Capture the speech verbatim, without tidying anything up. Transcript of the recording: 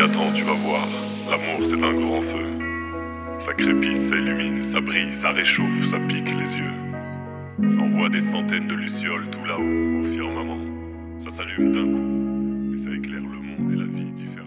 attends, tu vas voir. L'amour, c'est un grand feu. Ça crépite, ça illumine, ça brille, ça réchauffe, ça pique les yeux. Ça envoie des centaines de lucioles tout là-haut, au firmament. Ça s'allume d'un coup, et ça éclaire le monde et la vie différemment.